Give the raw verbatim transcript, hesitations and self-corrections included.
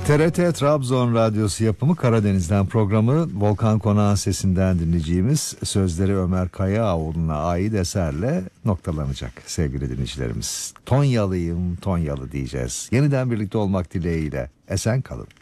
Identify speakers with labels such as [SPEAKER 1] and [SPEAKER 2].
[SPEAKER 1] T R T Trabzon Radyosu yapımı Karadeniz'den programı Volkan Konak'ın sesinden dinleyeceğimiz sözleri Ömer Kayaoğlu'na ait eserle noktalanacak sevgili dinleyicilerimiz. Tonyalıyım Tonyalı diyeceğiz. Yeniden birlikte olmak dileğiyle esen kalın.